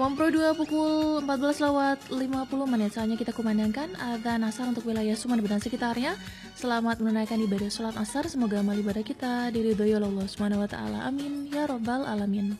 Kulon Pro 2 pukul 14:50 saatnya kita kumandangkan adzan asar untuk wilayah Sumeneb dan sekitarnya. Selamat menunaikan ibadah sholat asar. Semoga amal ibadah kita diridhoi oleh Allah Subhanahu wa taala. Amin ya rabbal alamin.